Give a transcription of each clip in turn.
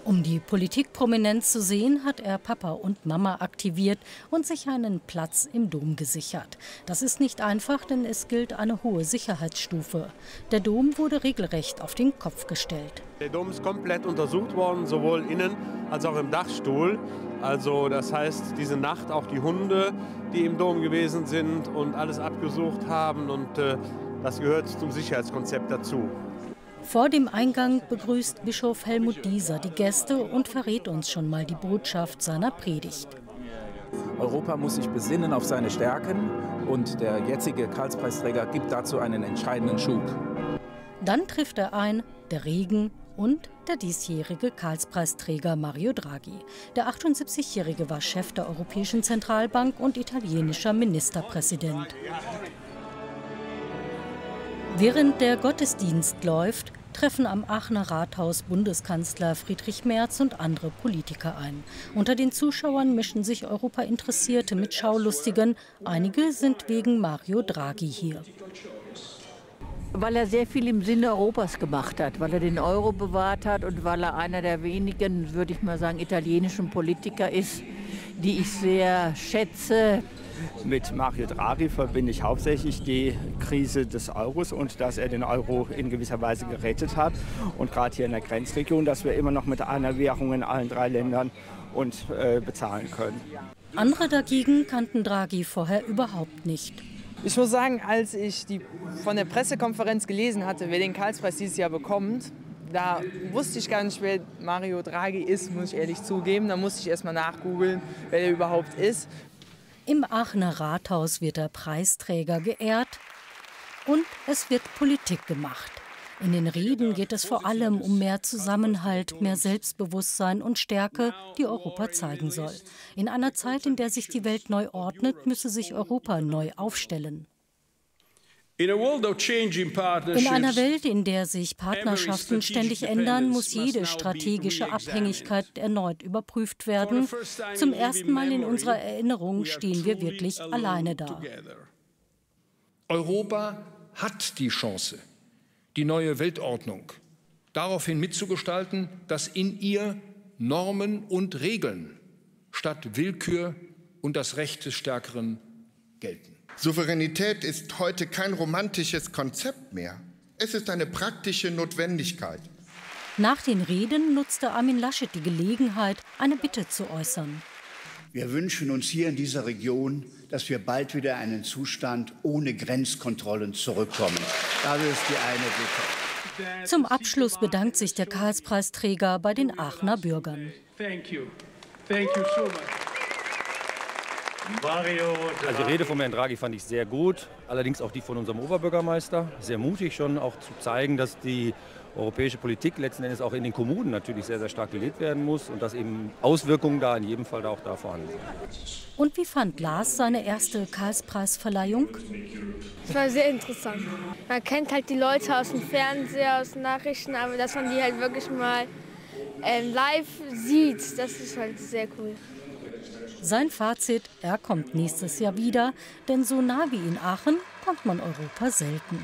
Um die Politikprominenz zu sehen, hat er Papa und Mama aktiviert und sich einen Platz im Dom gesichert. Das ist nicht einfach, denn es gilt eine hohe Sicherheitsstufe. Der Dom wurde regelrecht auf den Kopf gestellt. Der Dom ist komplett untersucht worden, sowohl innen als auch im Dachstuhl. Also das heißt, diese Nacht auch die Hunde, die im Dom gewesen sind und alles abgesucht haben. Und das gehört zum Sicherheitskonzept dazu. Vor dem Eingang begrüßt Bischof Helmut Dieser die Gäste und verrät uns schon mal die Botschaft seiner Predigt. Europa muss sich besinnen auf seine Stärken und der jetzige Karlspreisträger gibt dazu einen entscheidenden Schub. Dann trifft er ein, der Regen und der diesjährige Karlspreisträger Mario Draghi. Der 78-Jährige war Chef der Europäischen Zentralbank und italienischer Ministerpräsident. Während der Gottesdienst läuft, treffen am Aachener Rathaus Bundeskanzler Friedrich Merz und andere Politiker ein. Unter den Zuschauern mischen sich Europa-Interessierte mit Schaulustigen. Einige sind wegen Mario Draghi hier. Weil er sehr viel im Sinne Europas gemacht hat, weil er den Euro bewahrt hat und weil er einer der wenigen, würde ich mal sagen, italienischen Politiker ist, die ich sehr schätze. Mit Mario Draghi verbinde ich hauptsächlich die Krise des Euros und dass er den Euro in gewisser Weise gerettet hat. Und gerade hier in der Grenzregion, dass wir immer noch mit einer Währung in allen 3 Ländern uns bezahlen können. Andere dagegen kannten Draghi vorher überhaupt nicht. Ich muss sagen, als ich von der Pressekonferenz gelesen hatte, wer den Karlspreis dieses Jahr bekommt, da wusste ich gar nicht, wer Mario Draghi ist, muss ich ehrlich zugeben. Da musste ich erst mal nachgoogeln, wer der überhaupt ist. Im Aachener Rathaus wird der Preisträger geehrt und es wird Politik gemacht. In den Reden geht es vor allem um mehr Zusammenhalt, mehr Selbstbewusstsein und Stärke, die Europa zeigen soll. In einer Zeit, in der sich die Welt neu ordnet, müsse sich Europa neu aufstellen. In einer Welt, in der sich Partnerschaften ständig ändern, muss jede strategische Abhängigkeit erneut überprüft werden. Zum ersten Mal in unserer Erinnerung stehen wir wirklich alleine da. Europa hat die Chance, die neue Weltordnung daraufhin mitzugestalten, dass in ihr Normen und Regeln statt Willkür und das Recht des Stärkeren gelten. Souveränität ist heute kein romantisches Konzept mehr. Es ist eine praktische Notwendigkeit. Nach den Reden nutzte Armin Laschet die Gelegenheit, eine Bitte zu äußern. Wir wünschen uns hier in dieser Region, dass wir bald wieder in einen Zustand ohne Grenzkontrollen zurückkommen. Das ist die eine Bitte. Zum Abschluss bedankt sich der Karlspreisträger bei den Aachener Bürgern. Thank you so much. Also die Rede von Herrn Draghi fand ich sehr gut, allerdings auch die von unserem Oberbürgermeister. Sehr mutig schon auch zu zeigen, dass die europäische Politik letzten Endes auch in den Kommunen natürlich sehr, sehr stark gelebt werden muss und dass eben Auswirkungen da in jedem Fall auch da vorhanden sind. Und wie fand Lars seine erste Karlspreisverleihung? Es war sehr interessant. Man kennt halt die Leute aus dem Fernseher, aus den Nachrichten, aber dass man die halt wirklich mal live sieht, das ist halt sehr cool. Sein Fazit, er kommt nächstes Jahr wieder, denn so nah wie in Aachen kommt man Europa selten.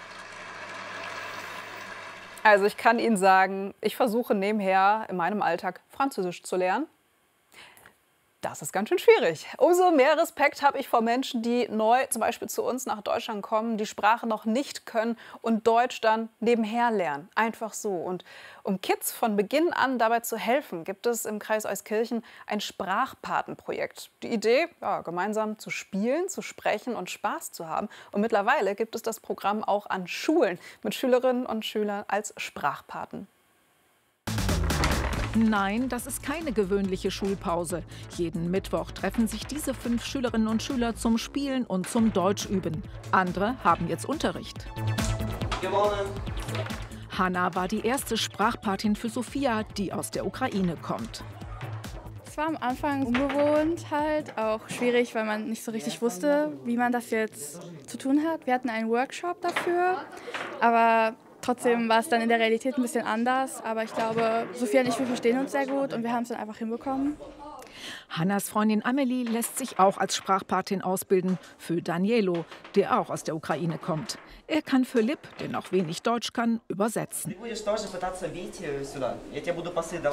Also ich kann Ihnen sagen, ich versuche nebenher in meinem Alltag Französisch zu lernen. Das ist ganz schön schwierig. Umso mehr Respekt habe ich vor Menschen, die neu zum Beispiel zu uns nach Deutschland kommen, die Sprache noch nicht können und Deutsch dann nebenher lernen. Einfach so. Und um Kids von Beginn an dabei zu helfen, gibt es im Kreis Euskirchen ein Sprachpatenprojekt. Die Idee, ja, gemeinsam zu spielen, zu sprechen und Spaß zu haben. Und mittlerweile gibt es das Programm auch an Schulen mit Schülerinnen und Schülern als Sprachpaten. Nein, das ist keine gewöhnliche Schulpause. Jeden Mittwoch treffen sich diese 5 Schülerinnen und Schüler zum Spielen und zum Deutschüben. Andere haben jetzt Unterricht. Gewonnen. Hanna war die erste Sprachpatin für Sophia, die aus der Ukraine kommt. Es war am Anfang ungewohnt, halt auch schwierig, weil man nicht so richtig wusste, wie man das jetzt zu tun hat. Wir hatten einen Workshop dafür, aber trotzdem war es dann in der Realität ein bisschen anders, aber ich glaube, Sophia und ich, wir verstehen uns sehr gut und wir haben es dann einfach hinbekommen. Hannas Freundin Amelie lässt sich auch als Sprachpatin ausbilden für Danielo, der auch aus der Ukraine kommt. Er kann für Lip, der noch wenig Deutsch kann, übersetzen.